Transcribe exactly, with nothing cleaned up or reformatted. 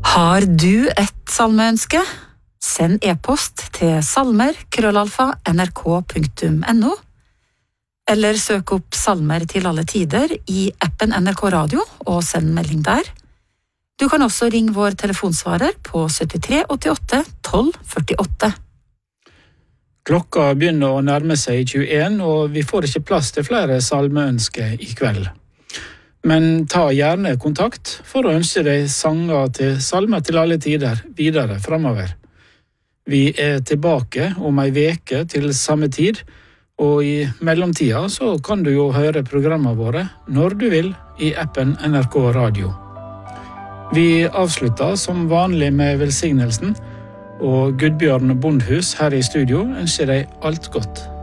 Har du et salmeønske? Send e-post til salmer krøllalfa nrk punktum no, eller søk opp Salmer til alle tider i appen N R K Radio og send melding der. Du kan også ringe vår telefonsvarer på syttitre åttiåtte tolv førtiåtte. Klokka begynner å nærme seg tjueen, og vi får ikke plass til flere salmeønsker i kveld. Men ta gjerne kontakt for å ønske deg sanger til Salmer til alle tider videre fremover. Vi er tilbake om ei veke til samme tid, og i mellomtida så kan du jo høre programmene våre når du vil i appen N R K Radio. Vi avslutter som vanlig med velsignelsen, og Gudbjørn Bondhus her i studio ønsker deg alt godt.